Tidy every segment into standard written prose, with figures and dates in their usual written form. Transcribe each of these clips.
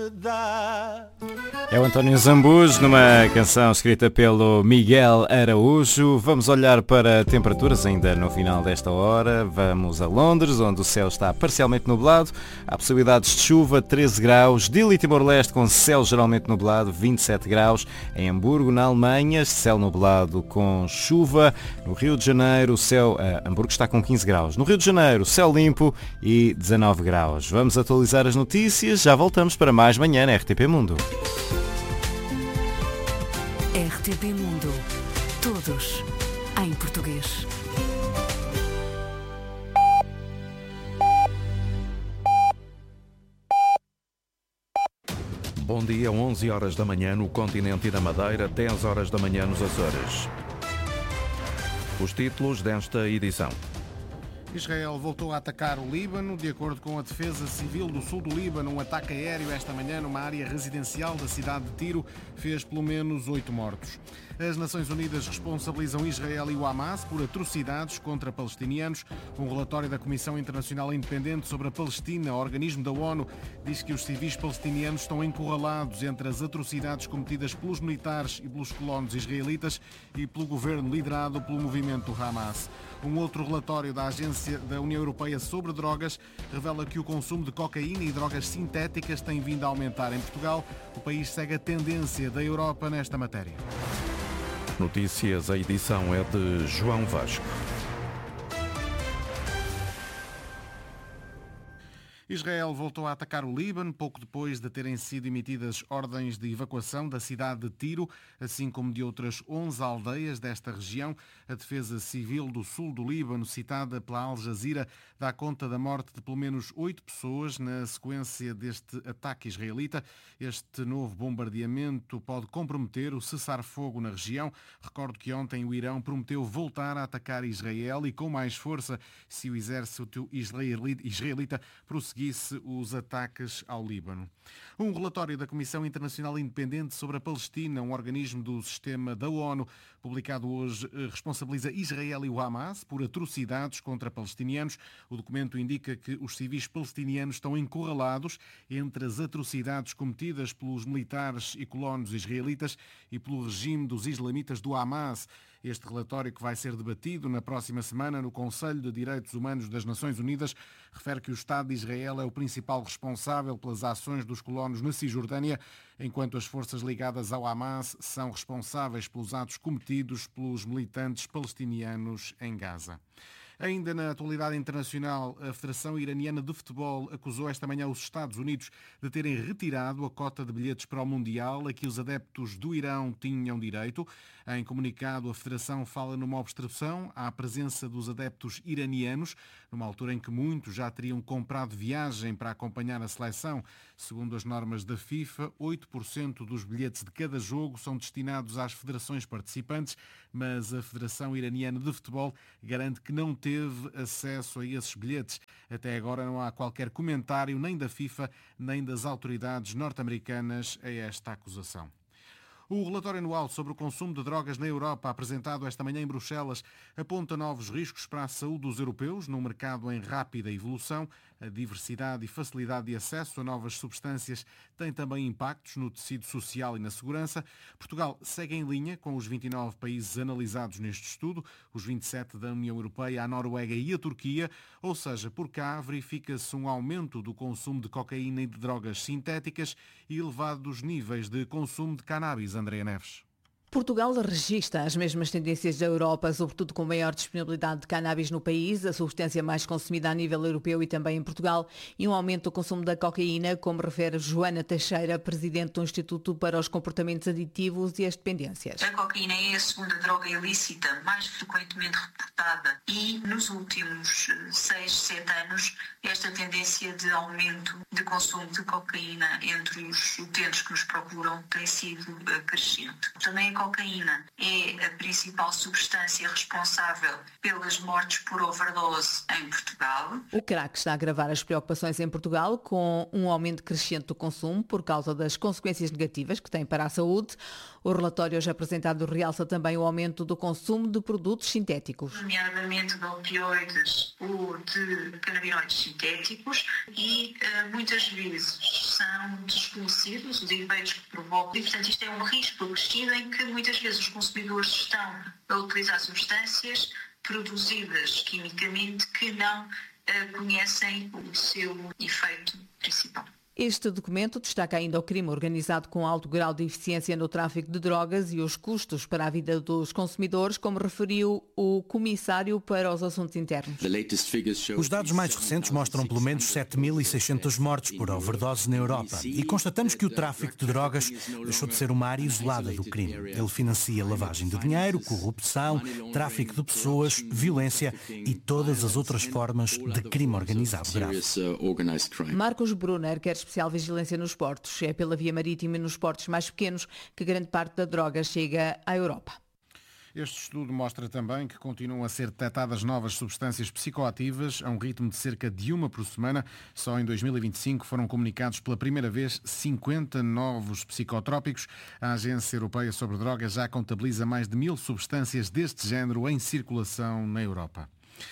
É o António Zambujo numa canção escrita pelo Miguel Araújo. Vamos olhar para temperaturas ainda no final desta hora. Vamos a Londres, onde o céu está parcialmente nublado. Há possibilidades de chuva, 13 graus. Dili, Timor-Leste, com céu geralmente nublado, 27 graus. Em Hamburgo, na Alemanha, céu nublado com chuva. No Rio de Janeiro, Hamburgo está com 15 graus. No Rio de Janeiro, céu limpo e 19 graus. Vamos atualizar as notícias. Já voltamos para mais manhã na RTP Mundo. RTP Mundo. Todos em português. Bom dia, 11 horas da manhã no continente e na Madeira, 10 horas da manhã nos Açores. Os títulos desta edição. Israel voltou a atacar o Líbano. De acordo com a Defesa Civil do sul do Líbano, um ataque aéreo esta manhã numa área residencial da cidade de Tiro fez pelo menos 8 mortos. As Nações Unidas responsabilizam Israel e o Hamas por atrocidades contra palestinianos. Um relatório da Comissão Internacional Independente sobre a Palestina, organismo da ONU, diz que os civis palestinianos estão encurralados entre as atrocidades cometidas pelos militares e pelos colonos israelitas e pelo governo liderado pelo movimento Hamas. Um outro relatório da Agência da União Europeia sobre drogas revela que o consumo de cocaína e drogas sintéticas tem vindo a aumentar em Portugal. O país segue a tendência da Europa nesta matéria. Notícias, a edição é de João Vasco. Israel voltou a atacar o Líbano pouco depois de terem sido emitidas ordens de evacuação da cidade de Tiro, assim como de outras 11 aldeias desta região. A Defesa Civil do sul do Líbano, citada pela Al Jazeera, dá conta da morte de pelo menos 8 pessoas na sequência deste ataque israelita. Este novo bombardeamento pode comprometer o cessar-fogo na região. Recordo que ontem o Irão prometeu voltar a atacar Israel e com mais força se o exército israelita prosseguir os ataques ao Líbano. Um relatório da Comissão Internacional Independente sobre a Palestina, um organismo do sistema da ONU, publicado hoje, responsabiliza Israel e o Hamas por atrocidades contra palestinianos. O documento indica que os civis palestinianos estão encurralados entre as atrocidades cometidas pelos militares e colonos israelitas e pelo regime dos islamitas do Hamas. Este relatório, que vai ser debatido na próxima semana no Conselho de Direitos Humanos das Nações Unidas, refere que o Estado de Israel é o principal responsável pelas ações dos colonos na Cisjordânia, enquanto as forças ligadas ao Hamas são responsáveis pelos atos cometidos pelos militantes palestinianos em Gaza. Ainda na atualidade internacional, a Federação Iraniana de Futebol acusou esta manhã os Estados Unidos de terem retirado a cota de bilhetes para o Mundial a que os adeptos do Irão tinham direito. Em comunicado, a Federação fala numa obstrução à presença dos adeptos iranianos, numa altura em que muitos já teriam comprado viagem para acompanhar a seleção. Segundo as normas da FIFA, 8% dos bilhetes de cada jogo são destinados às federações participantes, mas a Federação Iraniana de Futebol garante que não teve acesso a esses bilhetes. Até agora não há qualquer comentário nem da FIFA nem das autoridades norte-americanas a esta acusação. O relatório anual sobre o consumo de drogas na Europa, apresentado esta manhã em Bruxelas, aponta novos riscos para a saúde dos europeus num mercado em rápida evolução. A diversidade e facilidade de acesso a novas substâncias têm também impactos no tecido social e na segurança. Portugal segue em linha com os 29 países analisados neste estudo, os 27 da União Europeia, a Noruega e a Turquia, ou seja, por cá verifica-se um aumento do consumo de cocaína e de drogas sintéticas e elevados níveis de consumo de cannabis. Andréa Neves. Portugal registra as mesmas tendências da Europa, sobretudo com maior disponibilidade de cannabis no país, a substância mais consumida a nível europeu e também em Portugal, e um aumento do consumo da cocaína, como refere Joana Teixeira, presidente do Instituto para os Comportamentos Aditivos e as Dependências. A cocaína é a segunda droga ilícita mais frequentemente reportada e nos últimos 6, 7 anos esta tendência de aumento de consumo de cocaína entre os utentes utentes que nos procuram tem sido crescente. Também a cocaína é a principal substância responsável pelas mortes por overdose em Portugal. O crack está a agravar as preocupações em Portugal com um aumento crescente do consumo por causa das consequências negativas que tem para a saúde. O relatório hoje apresentado realça também o aumento do consumo de produtos sintéticos. Nomeadamente de opioides ou de canabinoides sintéticos e muitas vezes são desconhecidos os efeitos que provocam. E, portanto, isto é um risco acrescido em que muitas vezes os consumidores estão a utilizar substâncias produzidas quimicamente que não conhecem o seu efeito principal. Este documento destaca ainda o crime organizado com alto grau de eficiência no tráfico de drogas e os custos para a vida dos consumidores, como referiu o Comissário para os Assuntos Internos. Os dados mais recentes mostram pelo menos 7.600 mortes por overdose na Europa e constatamos que o tráfico de drogas deixou de ser uma área isolada do crime. Ele financia lavagem de dinheiro, corrupção, tráfico de pessoas, violência e todas as outras formas de crime organizado grave. Marcos Brunner quer especial vigilância nos portos. É pela via marítima e nos portos mais pequenos que grande parte da droga chega à Europa. Este estudo mostra também que continuam a ser detectadas novas substâncias psicoativas a um ritmo de cerca de uma por semana. Só em 2025 foram comunicados pela primeira vez 50 novos psicotrópicos. A Agência Europeia sobre Drogas já contabiliza mais de 1000 substâncias deste género em circulação na Europa.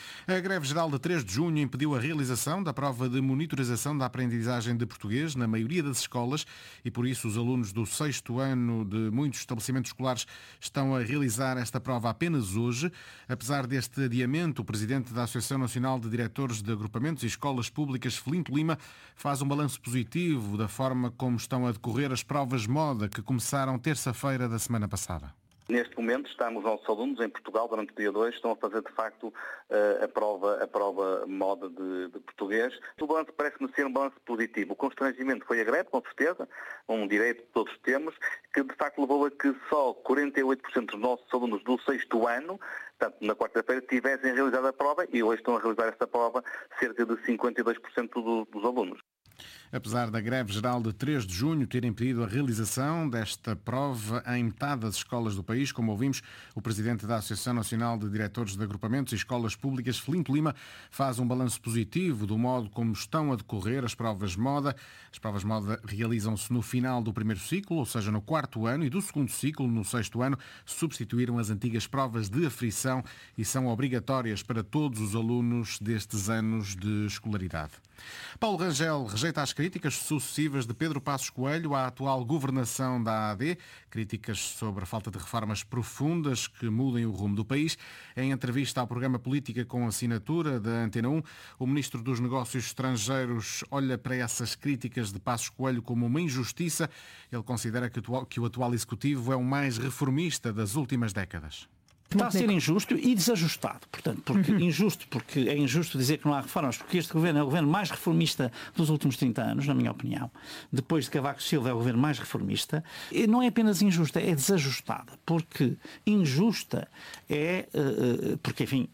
A greve geral de 3 de junho impediu a realização da prova de monitorização da aprendizagem de português na maioria das escolas e, por isso, os alunos do 6º ano de muitos estabelecimentos escolares estão a realizar esta prova apenas hoje. Apesar deste adiamento, o presidente da Associação Nacional de Diretores de Agrupamentos e Escolas Públicas, Felinto Lima, faz um balanço positivo da forma como estão a decorrer as provas moda que começaram terça-feira da semana passada. Neste momento estamos nossos alunos em Portugal, durante o dia 2, estão a fazer de facto a prova moda de português. O balanço parece-me ser um balanço positivo. O constrangimento foi a greve, com certeza, um direito que todos temos, que de facto levou a que só 48% dos nossos alunos do 6º ano, portanto, na quarta-feira, tivessem realizado a prova e hoje estão a realizar esta prova cerca de 52% dos alunos. Apesar da greve geral de 3 de junho ter impedido a realização desta prova em metade das escolas do país, como ouvimos, o presidente da Associação Nacional de Diretores de Agrupamentos e Escolas Públicas, Felinto Lima, faz um balanço positivo do modo como estão a decorrer as provas moda. As provas moda realizam-se no final do primeiro ciclo, ou seja, no 4º ano, e do segundo ciclo, no 6º ano, substituíram as antigas provas de aferição e são obrigatórias para todos os alunos destes anos de escolaridade. Paulo Rangel rejeita as críticas sucessivas de Pedro Passos Coelho à atual governação da AD, críticas sobre a falta de reformas profundas que mudem o rumo do país. Em entrevista ao programa Política com Assinatura da Antena 1, o Ministro dos Negócios Estrangeiros olha para essas críticas de Passos Coelho como uma injustiça. Ele considera que o atual Executivo é o mais reformista das últimas décadas. Está a ser injusto e desajustado, portanto, porque é injusto dizer que não há reformas, porque este governo é o governo mais reformista dos últimos 30 anos, na minha opinião. Depois de Cavaco Silva é o governo mais reformista. E não é apenas injusta, é desajustada, porque injusta é, porque enfim,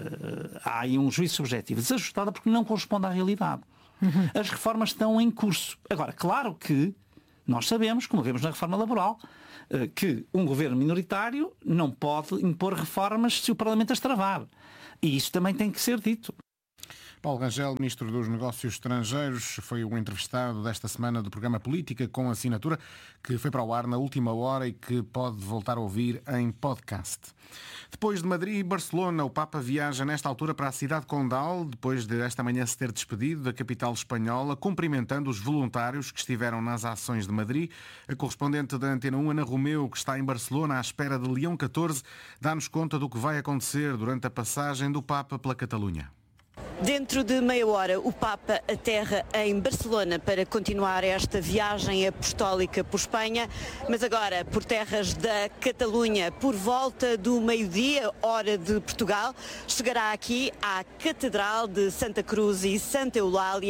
há aí um juízo subjetivo. Desajustada porque não corresponde à realidade. As reformas estão em curso. Agora, claro que nós sabemos, como vemos na reforma laboral, que um governo minoritário não pode impor reformas se o Parlamento as travar. E isso também tem que ser dito. Paulo Rangel, Ministro dos Negócios Estrangeiros, foi o entrevistado desta semana do programa Política com Assinatura, que foi para o ar na última hora e que pode voltar a ouvir em podcast. Depois de Madrid e Barcelona, o Papa viaja nesta altura para a cidade condal, depois de esta manhã se ter despedido da capital espanhola, cumprimentando os voluntários que estiveram nas ações de Madrid. A correspondente da Antena 1, Ana Romeu, que está em Barcelona à espera de Leão XIV, dá-nos conta do que vai acontecer durante a passagem do Papa pela Catalunha. Dentro de meia hora, o Papa aterra em Barcelona para continuar esta viagem apostólica por Espanha, mas agora por terras da Catalunha. Por volta do meio-dia, hora de Portugal, chegará aqui à Catedral de Santa Cruz e Santa Eulália,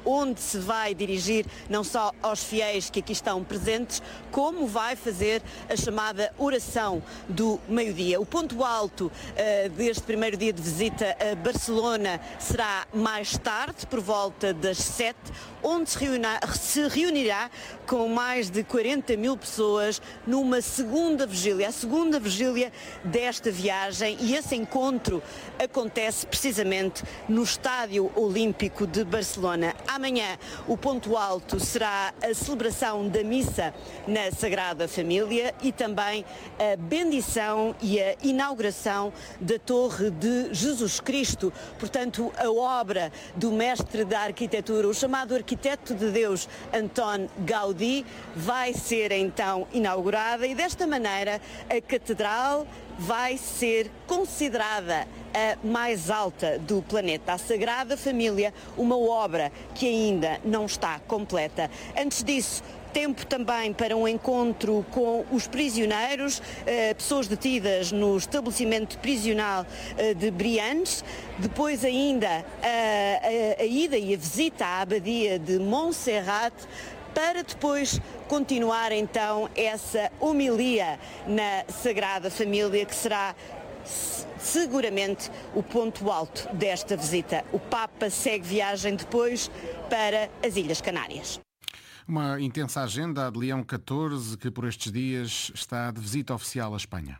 onde se vai dirigir não só aos fiéis que aqui estão presentes, como vai fazer a chamada oração do meio-dia. O ponto alto deste primeiro dia de visita a Barcelona será mais tarde, por volta das 7, onde se reunirá com mais de 40 mil pessoas numa segunda vigília, a segunda vigília desta viagem, e esse encontro acontece precisamente no Estádio Olímpico de Barcelona. Amanhã o ponto alto será a celebração da missa na Sagrada Família e também a bendição e a inauguração da Torre de Jesus Cristo, portanto a obra do mestre da arquitetura, o chamado arquiteto de Deus Anton Gaudí, vai ser então inaugurada, e desta maneira a catedral vai ser considerada a mais alta do planeta. A Sagrada Família, uma obra que ainda não está completa. Antes disso, tempo também para um encontro com os prisioneiros, pessoas detidas no estabelecimento prisional de Briançon. Depois ainda a ida e a visita à abadia de Montserrat, para depois continuar então essa homilia na Sagrada Família, que será seguramente o ponto alto desta visita. O Papa segue viagem depois para as Ilhas Canárias. Uma intensa agenda de Leão XIV, que por estes dias está de visita oficial à Espanha.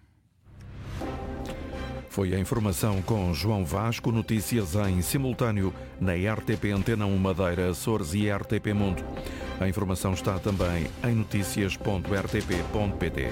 Foi a informação com João Vasco, notícias em simultâneo na RTP Antena 1 Madeira, Açores e RTP Mundo. A informação está também em noticias.rtp.pt.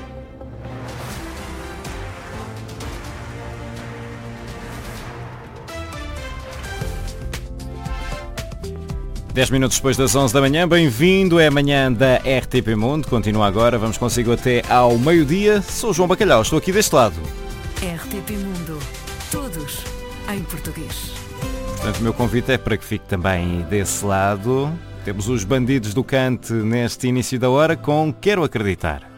Dez minutos depois das 11 da manhã, bem-vindo, é amanhã da RTP Mundo, continua agora, vamos consigo até ao meio-dia. Sou o João Bacalhau, estou aqui deste lado. RTP Mundo, todos em português. Portanto, o meu convite é para que fique também desse lado. Temos os Bandidos do Cante neste início da hora com Quero Acreditar.